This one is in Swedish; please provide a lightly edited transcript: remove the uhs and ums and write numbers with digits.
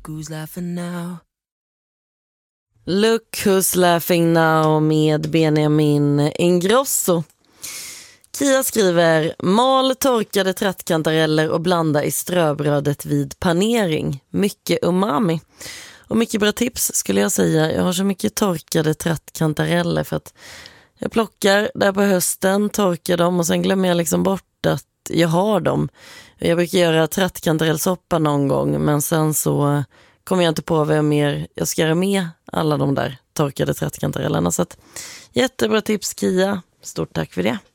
Look who's laughing now. Look who's laughing now med Benjamin Ingrosso. Kia skriver: mal torkade trattkantareller och blanda i ströbrödet vid panering. Mycket umami. Och mycket bra tips skulle jag säga. Jag har så mycket torkade trattkantareller för att jag plockar där på hösten, torkar dem och sen glömmer jag liksom bort att jag har dem. Jag brukar göra trattkantarellsoppa någon gång, men sen så kommer jag inte på vad jag ska göra med alla de där torkade trattkantarellerna. Så att, jättebra tips Kia. Stort tack för det.